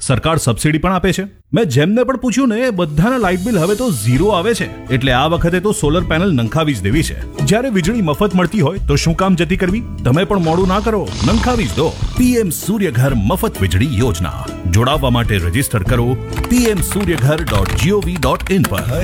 સરકાર સબસિડી પણ આપે છે. મેં જેમને પણ પૂછ્યું ને, બધાના લાઇટ બિલ હવે તો 0 આવે છે. એટલે આ વખતે તો સોલર પેનલ નંખાવી જ દેવી છે. જ્યારે વીજળી મફત મળતી હોય તો શું કામ જતી કરવી? તમે પણ મોડું ના કરો, નંખાવી જ દો. પીએમ સૂર્યઘર મફત વીજળી યોજના. જોડાવા માટે રજીસ્ટર કરો pmsuryaghar.gov.in પર.